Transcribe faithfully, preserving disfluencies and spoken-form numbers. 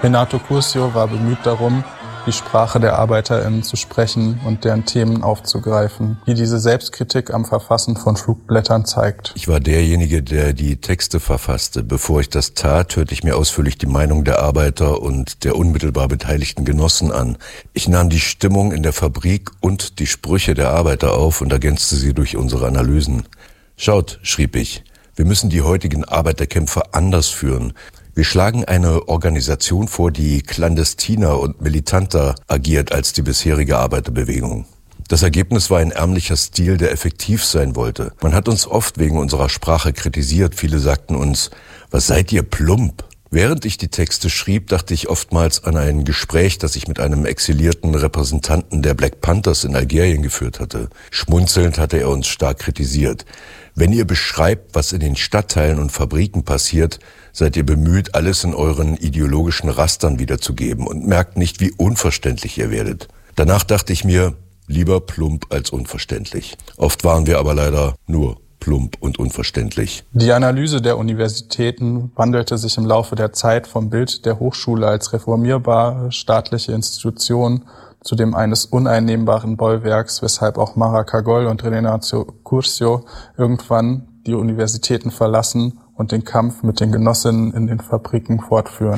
Renato Curcio war bemüht darum, die Sprache der ArbeiterInnen zu sprechen und deren Themen aufzugreifen, wie diese Selbstkritik am Verfassen von Flugblättern zeigt. Ich war derjenige, der die Texte verfasste. Bevor ich das tat, hörte ich mir ausführlich die Meinung der Arbeiter und der unmittelbar beteiligten Genossen an. Ich nahm die Stimmung in der Fabrik und die Sprüche der Arbeiter auf und ergänzte sie durch unsere Analysen. Schaut, schrieb ich, wir müssen die heutigen Arbeiterkämpfe anders führen. Wir schlagen eine Organisation vor, die clandestiner und militanter agiert als die bisherige Arbeiterbewegung. Das Ergebnis war ein ärmlicher Stil, der effektiv sein wollte. Man hat uns oft wegen unserer Sprache kritisiert. Viele sagten uns, was seid ihr plump? Während ich die Texte schrieb, dachte ich oftmals an ein Gespräch, das ich mit einem exilierten Repräsentanten der Black Panthers in Algerien geführt hatte. Schmunzelnd hatte er uns stark kritisiert. Wenn ihr beschreibt, was in den Stadtteilen und Fabriken passiert, seid ihr bemüht, alles in euren ideologischen Rastern wiederzugeben und merkt nicht, wie unverständlich ihr werdet. Danach dachte ich mir, lieber plump als unverständlich. Oft waren wir aber leider nur plump und unverständlich. Die Analyse der Universitäten wandelte sich im Laufe der Zeit vom Bild der Hochschule als reformierbare staatliche Institution zu dem eines uneinnehmbaren Bollwerks, weshalb auch Mara Kagol und Renato Curcio irgendwann die Universitäten verlassen und den Kampf mit den Genossinnen in den Fabriken fortführen.